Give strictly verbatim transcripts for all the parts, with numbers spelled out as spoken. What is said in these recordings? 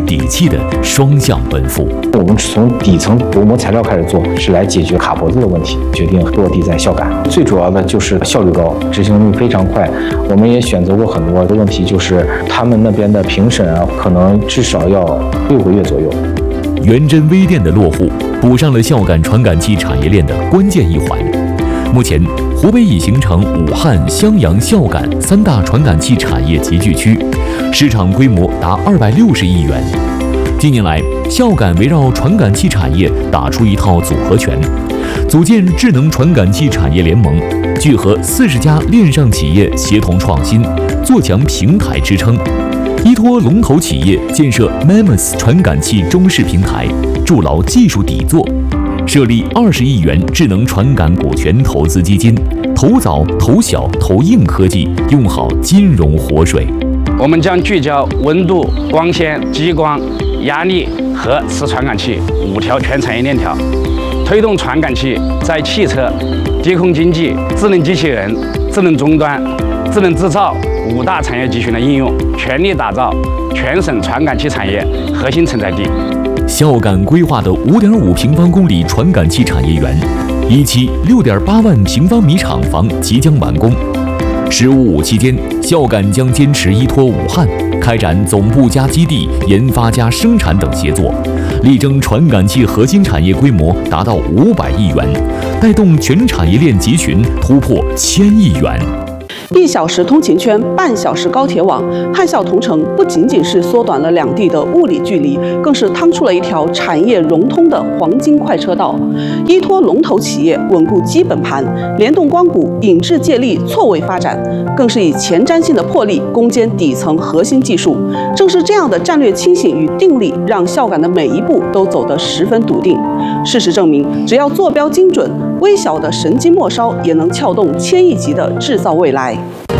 底气的双向奔赴。 我们从底层薄膜材料开始做，是来解决卡脖子的问题，决定落地在孝感。最主要的就是效率高，执行力非常快。我们也选择过很多的问题，就是他们那边的评审啊，可能至少要六个月左右。 元真微电的落户，补上了孝感传感器产业链的关键一环。目前，湖北已形成武汉、襄阳、孝感三大传感器产业集聚区，市场规模达二百六十亿元。近年来，孝感围绕传感器产业打出一套组合拳，组建智能传感器产业联盟，聚合四十家链上企业协同创新，做强平台支撑。依托龙头企业建设 M E M S 传感器中式平台，筑牢技术底座。设立二十亿元智能传感股权投资基金，投早、投小、投硬科技，用好金融活水。 我们将聚焦温度、光纤、激光、压力和磁传感器五条全产业链条，推动传感器在汽车、低空经济、智能机器人、智能终端、智能制造五大产业集群的应用，全力打造全省传感器产业核心承载地。 孝感规划的五点五平方公里传感器产业园，一期六点八万平方米厂房即将完工。“十五五”期间，孝感将坚持依托武汉，开展总部加基地、研发加生产等协作，力争传感器核心产业规模达到五百亿元，带动全产业链集群突破千亿元。 一小时通勤圈，半小时高铁网，汉孝同城不仅仅是缩短了两地的物理距离，更是趟出了一条产业融通的黄金快车道。依托龙头企业稳固基本盘，联动光谷引智借力错位发展，更是以前瞻性的魄力攻坚底层核心技术。正是这样的战略清醒与定力，让孝感的每一步都走得十分笃定。事实证明，只要坐标精准，微小的神机末梢也能撬动千亿级的制造未来。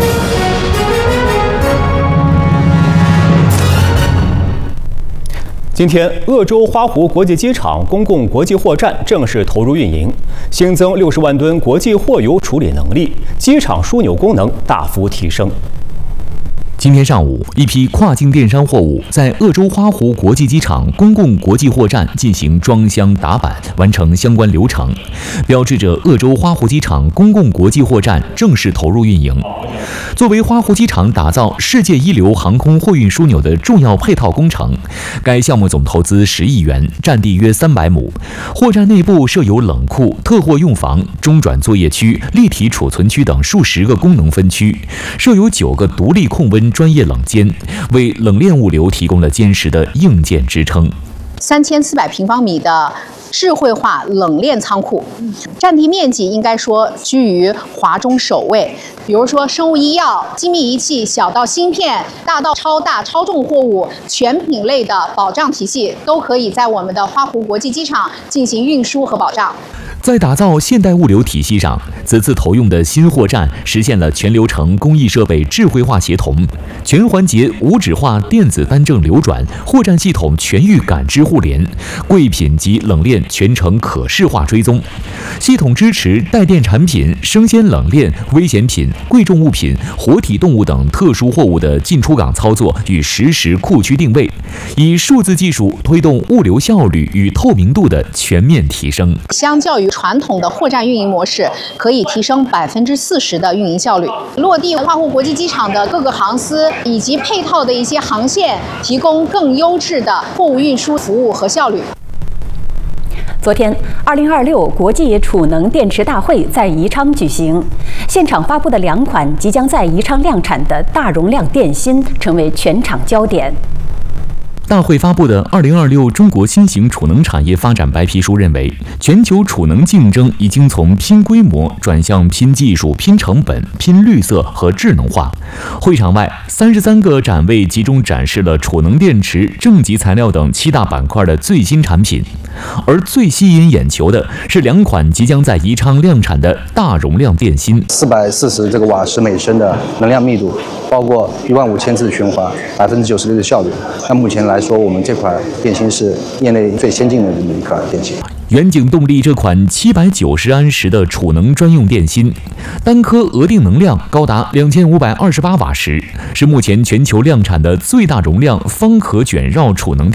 今天，鄂州花湖国际机场公共国际货站正式投入运营，新增六十万吨国际货邮处理能力，机场枢纽功能大幅提升。 今天上午，一批跨境电商货物在鄂州花湖国际机场公共国际货站进行装箱打板，完成相关流程，标志着鄂州花湖机场公共国际货站正式投入运营。作为花湖机场打造世界一流航空货运枢纽的重要配套工程，该项目总投资十亿元，占地约三百亩。货站内部设有冷库、特货用房、中转作业区、立体储存区等数十个功能分区，设有九个独立控温专业冷间，为冷链物流提供了坚实的硬件支撑。 三千四百平方米的智慧化冷链仓库，占地面积应该说居于华中首位。比如说生物医药、精密仪器，小到芯片，大到超大超重货物，全品类的保障体系都可以在我们的花湖国际机场进行运输和保障。 在打造现代物流体系上，此次投用的新货站实现了全流程工艺设备智慧化协同，全环节无纸化电子单证流转，货站系统全域感知互联，贵品及冷链全程可视化追踪，系统支持带电产品、生鲜冷链、危险品、贵重物品、活体动物等特殊货物的进出港操作与实时库区定位，以数字技术推动物流效率与透明度的全面提升。 相较于传统的货站运营模式，可以提升百分之四十的运营效率。落地花湖国际机场的各个航司以及配套的一些航线，提供更优质的货物运输服务和效率。 昨天，二零二六国际储能电池大会在宜昌举行，现场发布的两款即将在宜昌量产的大容量电芯成为全场焦点。 大会发布的《二零二六中国新型储能产业发展白皮书》认为，全球储能竞争已经从拼规模转向拼技术、拼成本、拼绿色和智能化。会场外，三十三个展位集中展示了储能电池、正极材料等七大板块的最新产品，而最吸引眼球的是两款即将在宜昌量产的大容量电芯， 四百四十这个瓦时每升的能量密度，包括一万五千次的循环，百分之九十六的效率。那目前来说，我们这款电芯是业内最先进的这么一款电芯。 远景动力这款七百九十安时的储能专用电芯，单颗额定能量高达两千五百二十八瓦时，是目前全球量产的最大容量方壳卷绕储能电